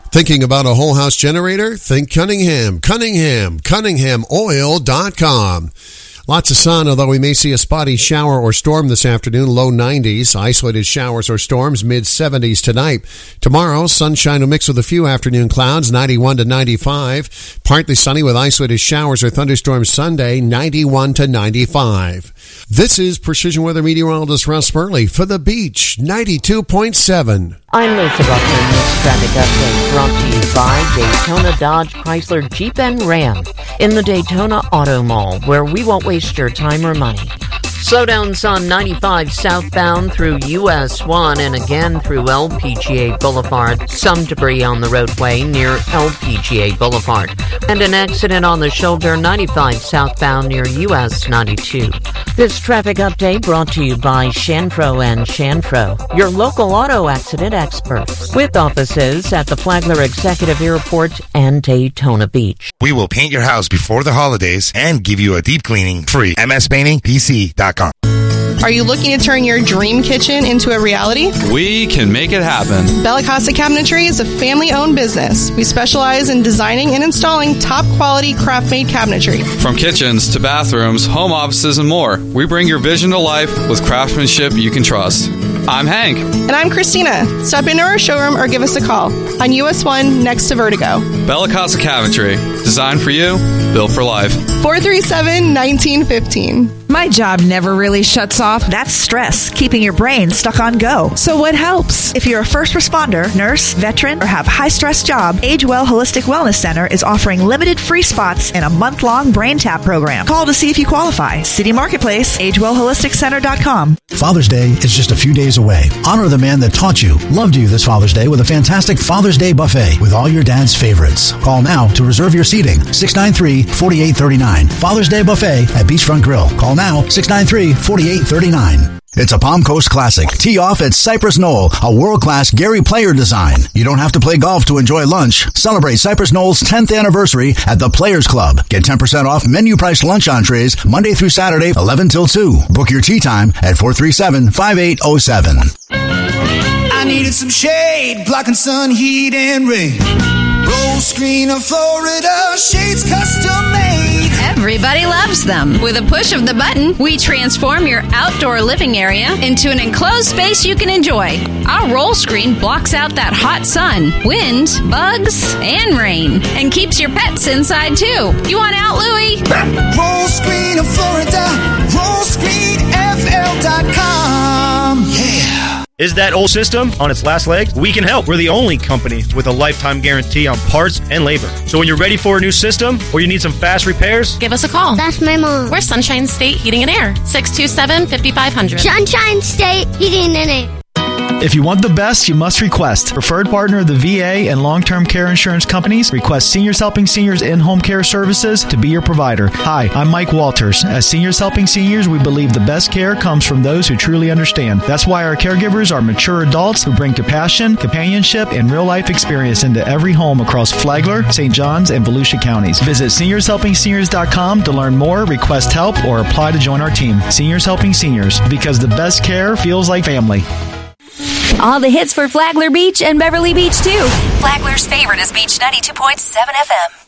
Thinking about a whole house generator? Think Cunningham. CunninghamOil.com. Lots of sun, although we may see a spotty shower or storm this afternoon, low 90s. Isolated showers or storms, mid-70s tonight. Tomorrow, sunshine will mix with a few afternoon clouds, 91 to 95. Partly sunny with isolated showers or thunderstorms Sunday, 91 to 95. This is Precision Weather Meteorologist Russ Burley for The Beach, 92.7. I'm Lisa Buckman. This traffic update brought to you by Daytona Dodge Chrysler Jeep and Ram in the Daytona Auto Mall, where we won't waste your time or money. Slowdowns on 95 southbound through US 1 and again through LPGA Boulevard. Some debris on the roadway near LPGA Boulevard. And an accident on the shoulder 95 southbound near US 92. This traffic update brought to you by Shanfro and Shanfro, your local auto accident experts, with offices at the Flagler Executive Airport and Daytona Beach. We will paint your house before the holidays and give you a deep cleaning free. MSPaintingPC.com. Are you looking to turn your dream kitchen into a reality? We can make it happen. Bella Casa Cabinetry is a family-owned business. We specialize in designing and installing top-quality craft-made cabinetry. From kitchens to bathrooms, home offices, and more, we bring your vision to life with craftsmanship you can trust. I'm Hank. And I'm Christina. Stop into our showroom or give us a call on US 1 next to Vertigo. Bella Casa Cabinetry. Designed for you, built for life. 437-1915. My job never really shuts off. That's stress, keeping your brain stuck on go. So what helps? If you're a first responder, nurse, veteran, or have a high-stress job, AgeWell Holistic Wellness Center is offering limited free spots in a month-long brain tap program. Call to see if you qualify. City Marketplace, AgeWellHolisticCenter.com. Father's Day is just a few days away. Honor the man that taught you, loved you this Father's Day with a fantastic Father's Day buffet with all your dad's favorites. Call now to reserve your seating. 693-4839. Father's Day buffet at Beachfront Grill. Call now, 693-4839. It's a Palm Coast classic. Tee off at Cypress Knoll, a world-class Gary Player design. You don't have to play golf to enjoy lunch. Celebrate Cypress Knoll's 10th anniversary at the Players Club. Get 10% off menu-priced lunch entrees Monday through Saturday, 11 till 2. Book your tea time at 437-5807. I needed some shade, blocking sun, heat, and rain. Roll screen of Florida, shades custom made. Everybody loves them. With a push of the button, we transform your outdoor living area into an enclosed space you can enjoy. Our roll screen blocks out that hot sun, wind, bugs, and rain, and keeps your pets inside too. You want out, Louie? Roll screen of Florida, rollscreenfl.com. Yeah. Is that old system on its last legs? We can help. We're the only company with a lifetime guarantee on parts and labor. So when you're ready for a new system or you need some fast repairs, give us a call. That's my mom. We're Sunshine State Heating and Air, 627-5500. Sunshine State Heating and Air. If you want the best, you must request. Preferred partner of the VA and long-term care insurance companies, request Seniors Helping Seniors in-home care services to be your provider. Hi, I'm Mike Walters. As Seniors Helping Seniors, we believe the best care comes from those who truly understand. That's why our caregivers are mature adults who bring compassion, companionship, and real-life experience into every home across Flagler, St. Johns, and Volusia counties. Visit SeniorsHelpingSeniors.com to learn more, request help, or apply to join our team. Seniors Helping Seniors, because the best care feels like family. All the hits for Flagler Beach and Beverly Beach, too. Flagler's favorite is Beach 92.7 FM.